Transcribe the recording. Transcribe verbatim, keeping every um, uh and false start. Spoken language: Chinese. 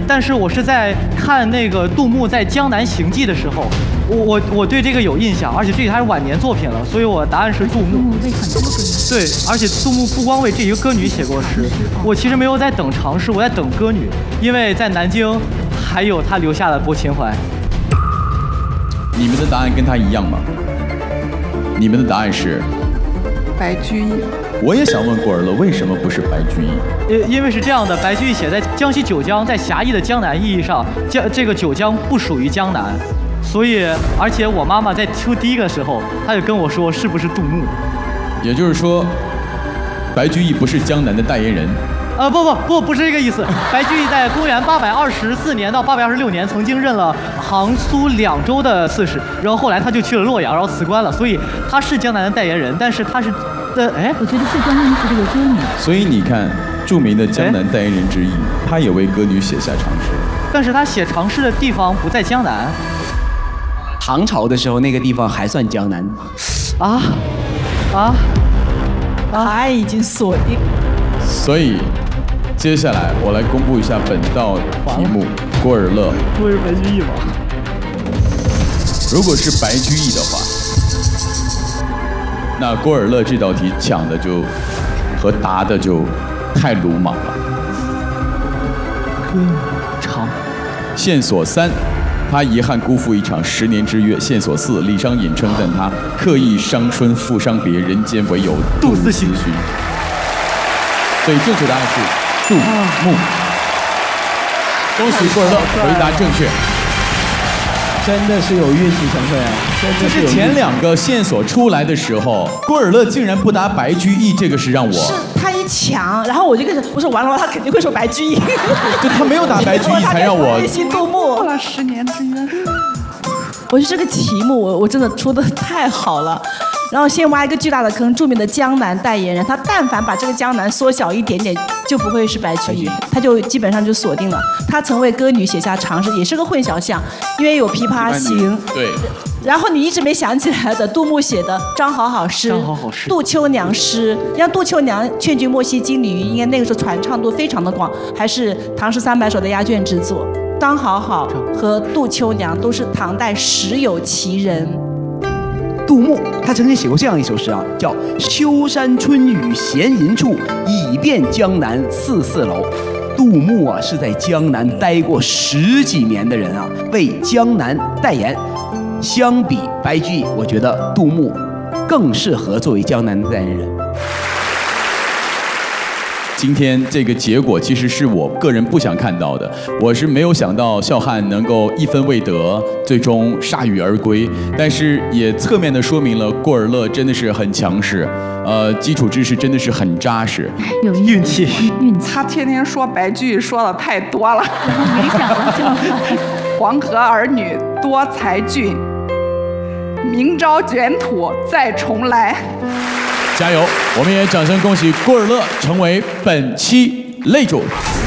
但是我是在看那个杜牧在《江南行记》的时候，我我我对这个有印象，而且这个还是晚年作品了，所以我答案是杜牧。 杜牧为很多歌女。 对，而且杜牧不光为这一个歌女写过诗，我其实没有在等长诗，我在等歌女，因为在南京还有他留下的薄情怀。 你们的答案跟他一样吗？你们的答案是白居易。 我也想问过尔乐，为什么不是白居易？ 因因为是这样的，白居易写在江西九江，在狭义的江南意义上，江这个九江不属于江南，所以而且我妈妈在出第一个的时候，她就跟我说是不是杜牧。 也就是说，白居易不是江南的代言人。 呃，不不不，不是这个意思。白居易在公元八百二十四年到八百二十六年，曾经任了杭苏两州的刺史，然后后来他就去了洛阳，然后辞官了，所以他是江南的代言人，但是他是，呃，哎， 我觉得最关键的是这个歌女。 所以你看，著名的江南代言人之一，他也为歌女写下长诗， 但是他写长诗的地方不在江南。 唐朝的时候，那个地方还算江南。 啊啊！ 答案已经锁定。 所以。接下来我来公布一下本道题目：郭尔乐。 不会是白居易吧？ 如果是白居易的话，那郭尔乐这道题抢的就和答的就太鲁莽了。 歌长。 线索三，他遗憾辜负一场十年之约。线索四，李商隐称赞他刻意伤春复伤别，人间唯有杜思绪。所以正确答案是。杜牧，恭喜郭尔乐回答正确， 真的是有运气成分啊！ 就是前两个线索出来的时候，郭尔乐竟然不答白居易，这个是让我是他一抢，然后我就跟着我说完了，他肯定会说白居易， 就他没有答白居易，才让我微信杜牧过了十年之约。 我觉得这个题目我我真的出的太好了。然后先挖一个巨大的坑，著名的江南代言人，他但凡把这个江南缩小一点点，就不会是白居易，他就基本上就锁定了。他曾为歌女写下长诗，也是个混淆项，因为有《琵琶行》。 对。 然后你一直没想起来的，杜牧写的《张好好诗》、《杜秋娘诗》，像杜秋娘劝君莫惜金缕云，应该那个时候传唱度非常的广，还是《唐诗三百首》的压卷之作。张好好和杜秋娘都是唐代实有其人。 杜牧他曾经写过这样一首诗啊，叫“秋山春雨闲吟处，已遍江南四四楼”。杜牧啊是在江南待过十几年的人啊，为江南代言。相比白居易，我觉得杜牧更适合作为江南的代言人。 今天这个结果其实是我个人不想看到的，我是没有想到笑汉能够一分未得，最终铩羽而归。但是也侧面的说明了郭尔乐真的是很强势，呃，基础知识真的是很扎实。 有运气， 运气。 他天天说白居易说的太多了， 没想到就黄河儿女多才俊，明朝卷土再重来。 加油！我们也掌声恭喜郭尔乐成为本期擂主。